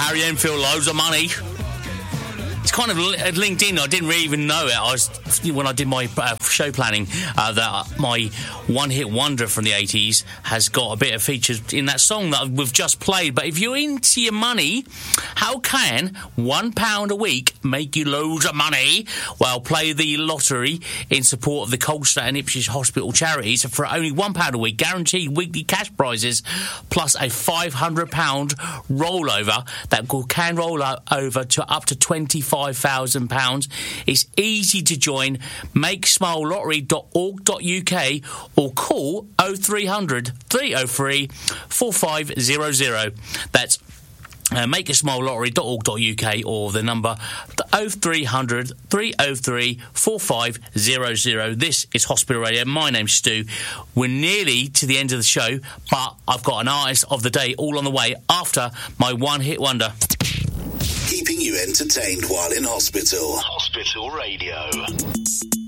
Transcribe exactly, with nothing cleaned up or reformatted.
Barry Enfield, Loads of Money. It's kind of linked in. I didn't really even know it. I was when I did my uh, show planning uh, that my one-hit wonder from the eighties has got a bit of features in that song that we've just played. But if you're into your money, how can one pound a week make you loads of money? Well, play the lottery in support of the Colchester and Ipswich Hospital charities for only one pound a week, guaranteed weekly cash prizes, plus a five hundred pound rollover that can roll over to up to twenty-five thousand pounds. It's easy to join. Make smile lottery dot org dot U K or call oh three hundred, three oh three, four five hundred. That's Uh, make a smile lottery dot org dot U K or the number oh three hundred, three oh three, four five hundred. This is Hospital Radio. My name's Stu. We're nearly to the end of the show, but I've got an artist of the day all on the way after my one-hit wonder. Keeping you entertained while in hospital. Hospital Radio.